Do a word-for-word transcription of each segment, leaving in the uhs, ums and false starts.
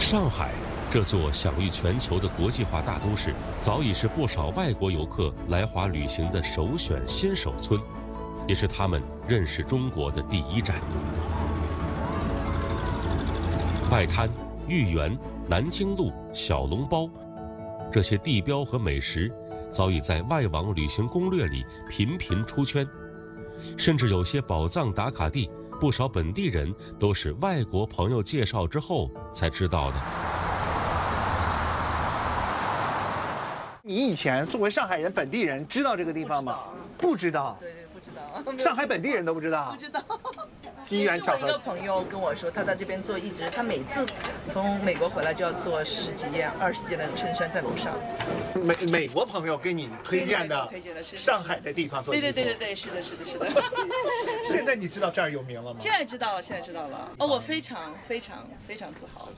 上海这座享誉全球的国际化大都市，早已是不少外国游客来华旅行的首选新手村，也是他们认识中国的第一站。外滩、豫园、南京路、小笼包，这些地标和美食，早已在外网旅行攻略里频频出圈，甚至有些宝藏打卡地，不少本地人都是外国朋友介绍之后才知道的。 你以前作为上海人、本地人，知道这个地方吗？不知道。 对对，不知道。 上海本地人都不知道。 不知道。 机缘巧合。 是我一个朋友跟我说，他在这边做一直，他每次从美国回来就要做十几件、二十件的衬衫在楼上。 美美国朋友给你推荐的， 推荐的是上海的地方做衣服。 对对对对对，是的，是的，是的。 现在你知道这儿有名了吗？ 现在知道了，现在知道了。哦，我非常非常非常自豪。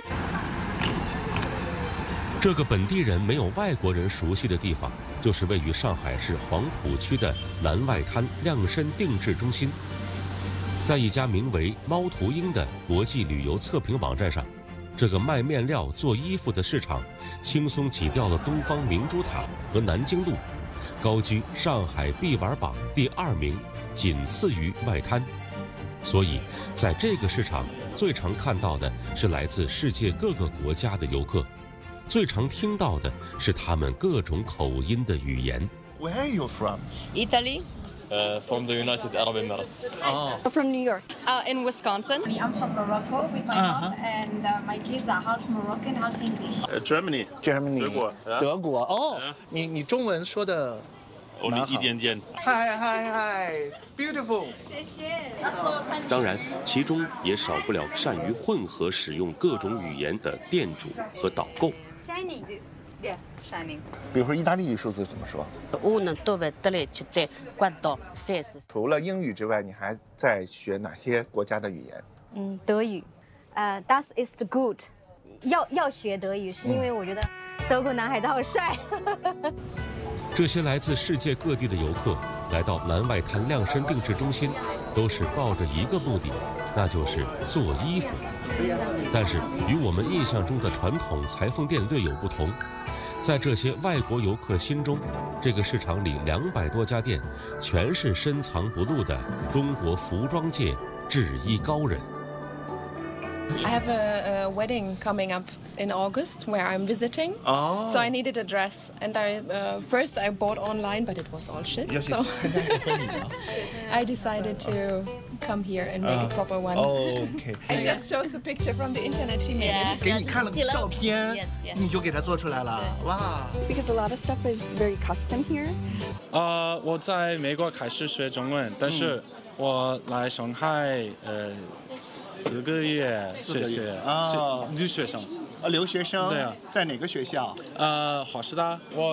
这个本地人没有外国人熟悉的地方，就是位于上海市黄浦区的南外滩量身定制中心。在一家名为“猫头鹰”的国际旅游测评网站上，这个卖面料做衣服的市场轻松挤掉了东方明珠塔和南京路，高居上海必玩榜第二名，仅次于外滩。所以在这个市场最常看到的是来自世界各个国家的游客，最常听到的是他们各种口音的语言。 Where are you from? Italy. Uh, from the United Arab Emirates. Oh. From New York. Uh, in Wisconsin. I'm from Morocco with my Uh-huh. mom, and uh, my kids are half Moroccan, half English. Uh, Germany. Germany. 德国。 德国哦， Yeah. 你你中文说的 Only 一点点。 嗨嗨嗨 ，beautiful。 谢谢。 当然，其中也少不了善于混合使用各种语言的店主和导购。 Shining. Yeah, shining. 比如说意大利语数字怎么说？ uno, due, tre, quattro, quattro, sei. 除了英语之外，你还在学哪些国家的语言？ 嗯，德语。呃、uh, ，Das ist gut。要要学德语，是因为我觉得德国男孩子好帅。 这些来自世界各地的游客来到南外滩量身定制中心，都是抱着一个目的，那就是做衣服。但是与我们印象中的传统裁缝店略有不同，在这些外国游客心中，这个市场里两百多家店，全是深藏不露的中国服装界制衣高人。 I have a, a wedding coming up in August where I'm visiting. Oh. So I needed a dress, and I uh, first I bought online, but it was all shit. 要去 So 参加一个婚礼吗 I decided to come here and make a proper one. ？OK。 I just chose a picture from the internet she made. Yeah. 给你看了照片 Yes, yes. 你就给它做出来了，哇！ Because a lot of stuff is very custom here. 呃，我在美国开始学中文，但是我来上海呃四个月，谢谢， 啊是留学生， 啊，留学生对啊在哪个学校？ 呃，华师大，我